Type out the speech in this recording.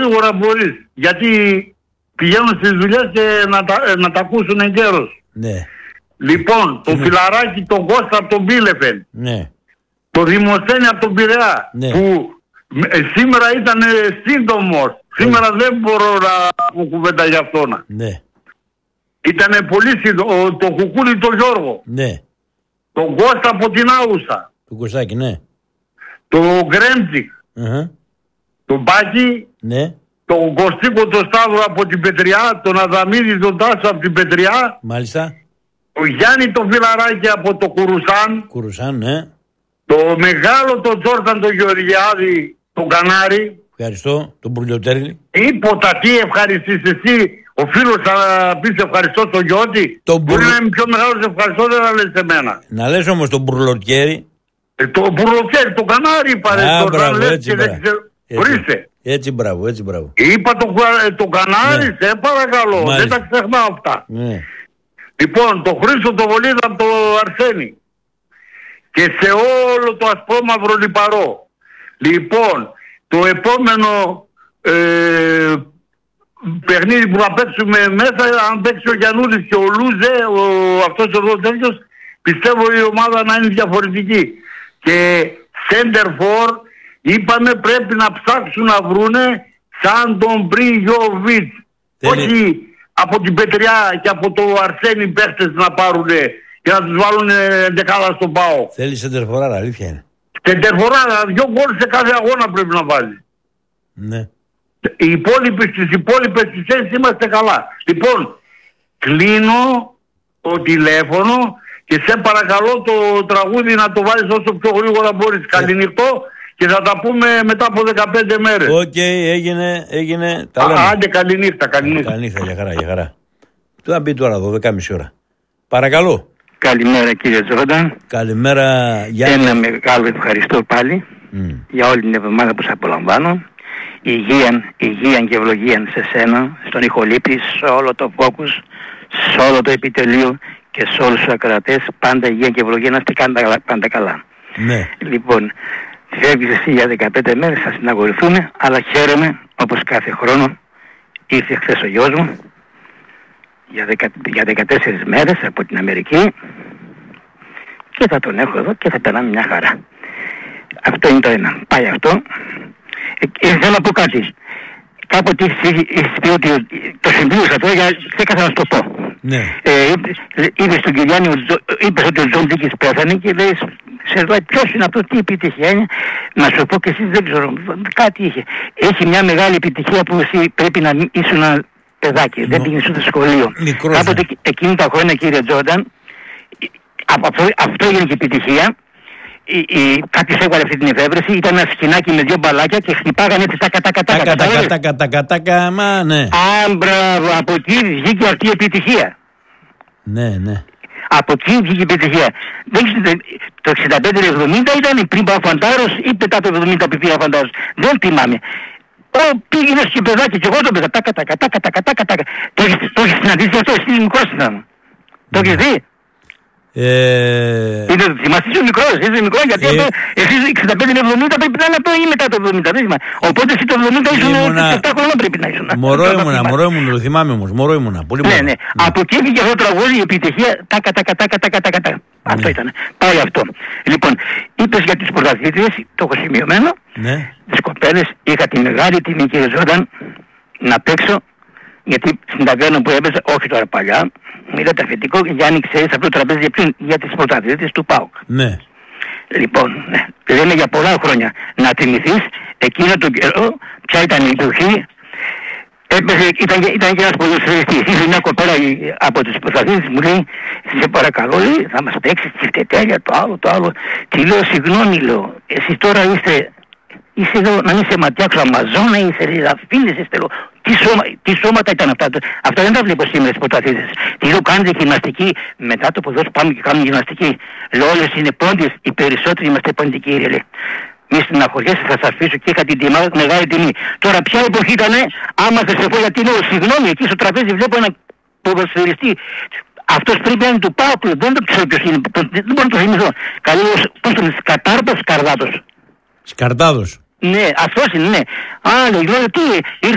γρήγορα μπορείς. Γιατί πηγαίνουν στις δουλειές και να τα ακούσουν εγκαίρως. Ναι. Λοιπόν, το φιλαράκι τον Κώστα από τον Μπίλεφεν. Ναι. Το Δημοσθένη από τον Πειραιά. Ναι. Που σήμερα ήταν σύντομος. Σήμερα δεν μπορώ να πω κουβέντα για αυτόν. Ναι. Ήτανε πολύ σύντομο. Το Κουκούλι τον Γιώργο. Ναι. Τον Κώστα από την Άγουσα. Το Κωστάκι, ναι. Το Γκρέμτσικ. Τον Μπάκη. Ναι. Τον Κωστίκο τον Σταύρο από την Πετριά. Τον Αδαμίδη τον Τάσο από την Πετριά. Μάλιστα. Ο Γιάννη τον Φιλαράκη από το Κουρουσάν. Κουρουσάν, ναι. Το μεγάλο τον Τζόρταν τον Γεωργιάδη τον Κανάρη. Ευχαριστώ. Τον Μπουρλιοτέρλη. Τίποτα, τι ευχαριστείς εσύ. Ο φίλος θα πεις ευχαριστώ στον Γιώτη. Μπορεί να είμαι πιο μεγάλος, ευχαριστώ, δεν θα λες εμένα. Να λες όμως τον Μπουρλοκέρι. Το Μπουρλοκέρι, το Κανάρι είπα. Μπράβο, έτσι, ορίστε. Έτσι, μπράβο, έτσι, μπράβο. Είπα το Κανάρι, σε παρακαλώ. Μάλιστα. Δεν τα ξεχνάω αυτά. Ναι. Λοιπόν, το Χρήστο το Βολίδα από το Αρσένη. Και σε όλο το ασπρόμαυρο λιπαρό. Λοιπόν, το επόμενο παιχνίδι που θα παίξουμε μέσα, αν παίξει ο Γιαννούλης και ο Λούζε, αυτός εδώ τέτοιος, πιστεύω η ομάδα να είναι διαφορετική. Και center for, είπαμε πρέπει να ψάξουν να βρούνε σαν τον Μπριγιοβίτς. Όχι από την Πετριά και από το Αρσένη παίχτες να πάρουνε και να τους βάλουν δεκάδα στον ΠΑΟ. Θέλει σεντερφοράρα, αλήθεια είναι. Σεντερφοράρα, 2 γκολ σε κάθε αγώνα πρέπει να βάλει. Ναι. Στις υπόλοιπες τις θέσεις είμαστε καλά. Λοιπόν, κλείνω το τηλέφωνο και σε παρακαλώ το τραγούδι να το βάλεις όσο πιο γρήγορα μπορείς. Καληνυχτό και θα τα πούμε μετά από 15 μέρες. Οκ, έγινε. Τα λέμε. Άντε, καληνύχτα. Καληνύχτα, για χαρά. Τι θα πει τώρα 12.30 ώρα. Παρακαλώ. Καλημέρα κύριε Τζόρνταν. Καλημέρα Γιάννη. Ένα μεγάλο ευχαριστώ πάλι για όλη την εβδομάδα που σας απολαμβάνω. Υγεία και ευλογία σε σένα, στον ηχολήπτη, σε όλο το focus, σε όλο το επιτελείο και σε όλους τους ακροατές. Πάντα υγεία και ευλογία να είστε πάντα καλά. Ναι. Λοιπόν, φεύγεις εσύ για 15 μέρες, θα συναγωρηθούμε, αλλά χαίρομαι όπως κάθε χρόνο. Ήρθε χθες ο γιος μου για 14 μέρες από την Αμερική και θα τον έχω εδώ και θα περνάμε μια χαρά. Αυτό είναι το ένα. Πάει αυτό. Θέλω να πω κάτι. Κάποτε είχες πει ότι το συμπλήρωσα αυτό για ξέχασα να σου το πω. Ναι. Είπες στον Κυριάννη, είπες ότι ο Τζον Τζίκης πέθανε και λες, σε ρωτάει ποιος είναι αυτό, τι επιτυχία είναι. Να σου πω και εσείς δεν ξέρω, κάτι είχε. Έχει μια μεγάλη επιτυχία που εσύ πρέπει να ήσουν παιδάκι, δεν πήγαινες στο σχολείο. Κάποτε εκείνη τα χρόνια κύριε Τζόρνταν, αυτό έγινε και επιτυχία. Κάποιος έβαλε αυτή την εφεύρεση, ήταν ένα σκηνάκι με 2 μπαλάκια και χτυπάγανε έτσι τα μα ναι. Μπράβο, από εκεί βγήκε αυτή η επιτυχία. Ναι. Από εκεί βγήκε η επιτυχία. Το 65-70 ήταν πριν πάω Φαντάρος ή μετά το 70 που πήγα Φαντάρος. Δεν θυμάμαι. Πήγαινες και παιδάκι και εγώ το παιδά. Το έχεις συναντήσει αυτό, εσύ είναι μικρός ήταν. Το έχεις δει. Θυμάστε είσαι μικρός, γιατί εσείς 65-70 πρέπει να είναι αυτό ή μετά το 70. Οπότε εσύ το 70 ήσουν 7 χρόνια πρέπει να ήσουν. Μωρό ήμουν, το θυμάμαι όμως, μωρό ήμουνα. Ναι. Από εκεί βγήκε αυτό το τραγούδι, η επιτυχία, τάκα. Αυτό ήταν. Πάει αυτό. Λοιπόν, είπες για τις πρωταθλήτριες, το έχω σημειωμένο. Τις κοπέλες, είχα τη μεγάλη τιμή κύριε Τζόρνταν να παίξω. Γιατί στην ταβέρνα που έπαιζα, όχι τώρα παλιά, μου είδατε αφεντικό, Γιάννη ξέρεις αυτό το τραπέζι για τις πρωταθλήτριες του ΠΑΟΚ. Ναι. Λοιπόν, λέμε για πολλά χρόνια να θυμηθείς εκείνο τον καιρό, ποια ήταν η εποχή, ήταν και ένας ποδοσφαιριστής. Ήρθε μια κοπέλα από τις πρωταθλήτριες, μου λέει, σε παρακαλώ, λέει, θα μας παίξεις τη φτετέλια, το άλλο. Τι λέω, συγγνώμη, λέω, εσείς τώρα είσαι εδώ να μην σε ματιάξω, Αμαζόνα, είσαι Λαφίνες, είστε λέω. Τι σώματα ήταν αυτά. Αυτά δεν τα βλέπω σήμερα στις πρωταθλήτριες. Τι λέω, κάνετε γυμναστική, μετά το ποδόσφαιρο πάμε και κάνουμε γυμναστική. Λέω, όλες είναι πόντιες, οι περισσότεροι είμαστε ποντικοί, ρε. Μη στεναχωριέσαι, θα σας αφήσω και είχα την μεγάλη τιμή. Τώρα ποια εποχή ήτανε, άμα θα σε πω γιατί λέω, συγγνώμη, εκεί στο τραπέζι βλέπω ένα ποδοσφαιριστή. Αυτός πρέπει να είναι του ΠΑΟΚ, δεν το ξέρω ποιος είναι, δεν μπορώ να το θυμηθώ. Καλώς, πώς το λες, Σκαρτάδος. Σκαρτάδος. Ναι, αυτός είναι, ναι. Λέω, τι,